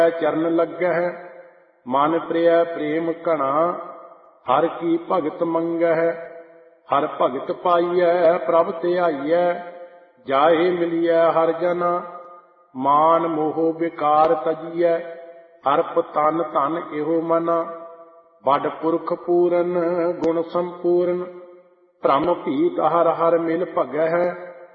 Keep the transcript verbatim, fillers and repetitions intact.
ਚਰਨ ਲੱਗਹਿ, ਮਨ ਪ੍ਰਿਯ ਪ੍ਰੇਮ ਘਣਾ, ਹਰ ਕੀ ਭਗਤ ਮੰਗਹਿ। ਹਰ ਭਗਤ ਪਾਈਐ ਪ੍ਰਭ ਧਿਆਈਐ, ਜਾਹੇ ਮਿਲੀਐ ਹਰ ਜਨਾ। ਮਾਨ ਮੋਹ ਵਿਕਾਰ ਤਜੀਐ, ਅਰਪ ਤਨ ਧਨ ਇਹੋ ਮਨਾ। ਵੱਡ ਪੁਰਖ ਪੂਰਨ ਗੁਣ ਸੰਪੂਰਨ, ਭ੍ਰਮ ਭੀਤ ਹਰ ਹਰ ਮਿਲ ਭਗਹਿ।